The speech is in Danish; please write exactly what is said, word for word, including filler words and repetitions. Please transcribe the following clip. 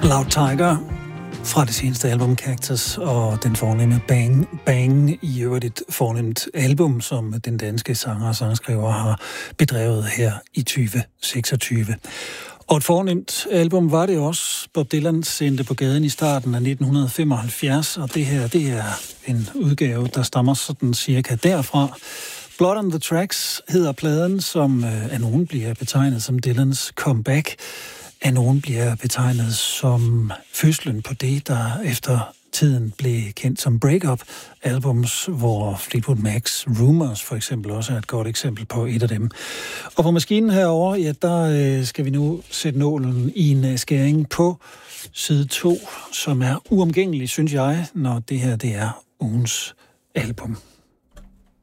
Loud Tiger fra det seneste album Cactus og den fornemme Bang Bang, i øvrigt et fornemt album, som den danske sanger og sangskriver har bedrevet her i tyve seksogtyve. Og et fornemt album var det også. Bob Dylan sendte på gaden i starten af nitten femoghalvfjerds, og det her, det er en udgave, der stammer sådan cirka derfra. Blood on the Tracks hedder pladen, som af nogen bliver betegnet som Dylans comeback. Af nogen bliver betegnet som fødslen på det, der efter tiden blev kendt som break-up albums, hvor Fleetwood Mac's Rumours for eksempel også er et godt eksempel på et af dem. Og på maskinen herovre, ja, der skal vi nu sætte nålen i en skæring på side to, som er uomgængelig, synes jeg, når det her det er ugens album.